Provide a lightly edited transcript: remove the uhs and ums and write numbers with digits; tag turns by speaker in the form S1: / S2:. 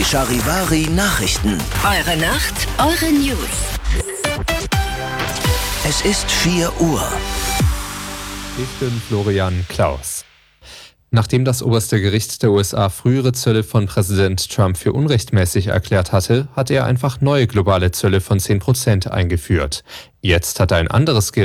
S1: Die Charivari Nachrichten.
S2: Eure Nacht, eure News.
S1: Es ist 4 Uhr.
S3: Ich bin Florian Klaus. Nachdem das oberste Gericht der USA frühere Zölle von Präsident Trump für unrechtmäßig erklärt hatte, hat er einfach neue globale Zölle von 10% eingeführt. Jetzt hat ein anderes Gericht